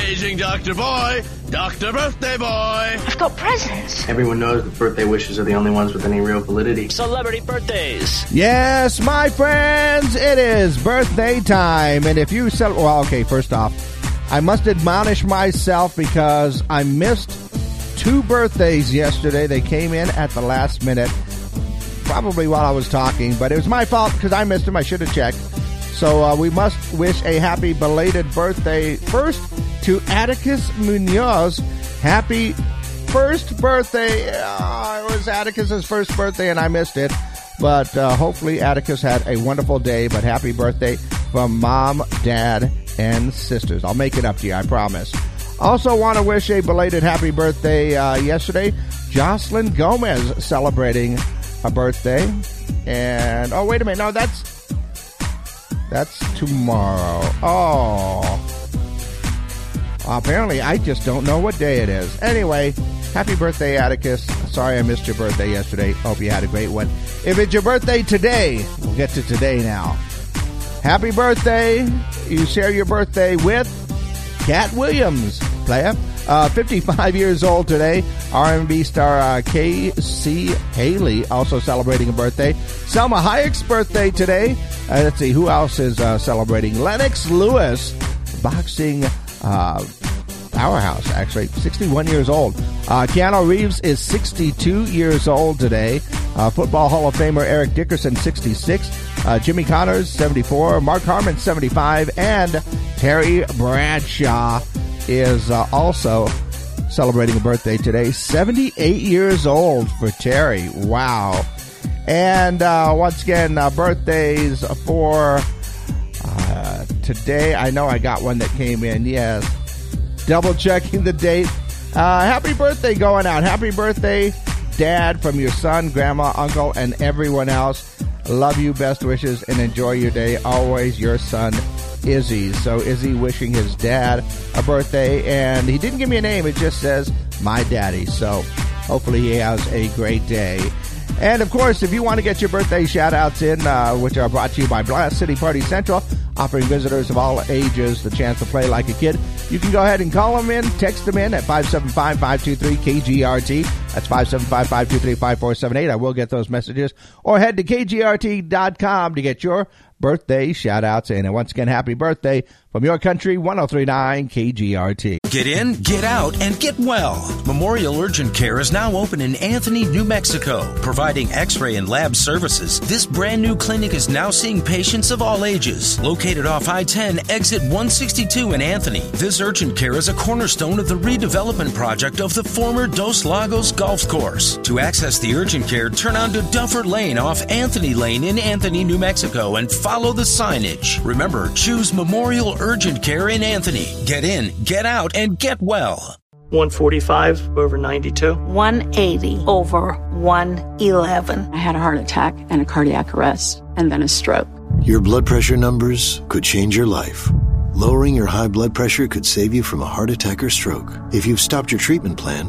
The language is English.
Paging Dr. Boy, Dr. Birthday Boy. I've got presents. Everyone knows that birthday wishes are the only ones with any real validity. Celebrity birthdays. Yes, my friends, it is birthday time. And if you celebrate, well, okay, first off, I must admonish myself because I missed 2 birthdays yesterday. They came in at the last minute, probably while I was talking, but it was my fault because I missed them. I should have checked. So we must wish a happy belated birthday first to Atticus Munoz. Happy first birthday. It was Atticus's first birthday and I missed it. But hopefully Atticus had a wonderful day. But happy birthday from Mom, Dad, and sisters. I'll make it up to you, I promise. Also want to wish a belated happy birthday yesterday. Jocelyn Gomez celebrating a birthday. And, oh, wait a minute. No, that's tomorrow. Oh. Apparently, I just don't know what day it is. Anyway, happy birthday, Atticus. Sorry I missed your birthday yesterday. Hope you had a great one. If it's your birthday today, we'll get to today now. Happy birthday. You share your birthday with Cat Williams, player. 55 years old today. R&B star K.C. Haley also celebrating a birthday. Selma Hayek's birthday today. Let's see, who else is celebrating? Lennox Lewis, boxing powerhouse, actually, 61 years old. Keanu Reeves is 62 years old today. Football Hall of Famer Eric Dickerson, 66. Jimmy Connors, 74. Mark Harmon, 75. And Terry Bradshaw is also celebrating a birthday today. 78 years old for Terry. Wow. And once again, birthdays for today. I know I got one that came in. Yes. Double checking the date. Happy birthday going out. Happy birthday, Dad, from your son, Grandma, Uncle, and everyone else. Love you, best wishes, and enjoy your day. Always your son, Izzy. So Izzy wishing his dad a birthday, and he didn't give me a name. It just says, my daddy. So hopefully he has a great day. And, of course, if you want to get your birthday shout-outs in, which are brought to you by Blast City Party Central, offering visitors of all ages the chance to play like a kid, you can go ahead and call them in, text them in at 575-523-KGRT. That's 575-523-5478. I will get those messages. Or head to KGRT.com to get your birthday shout-outs in. And once again, happy birthday from your country, 103.9 KGRT. Get in, get out, and get well. Memorial Urgent Care is now open in Anthony, New Mexico, providing x-ray and lab services. This brand new clinic is now seeing patients of all ages. Located off I-10, exit 162 in Anthony, this urgent care is a cornerstone of the redevelopment project of the former Dos Lagos Golf Course. To access the urgent care, turn onto Duffer Lane off Anthony Lane in Anthony, New Mexico, and follow the signage. Remember, choose Memorial Urgent Care in Anthony. Get in, get out, and get well. 145 over 92. 180 over 111. I had a heart attack and a cardiac arrest, and then a stroke. Your blood pressure numbers could change your life. Lowering your high blood pressure could save you from a heart attack or stroke. If you've stopped your treatment plan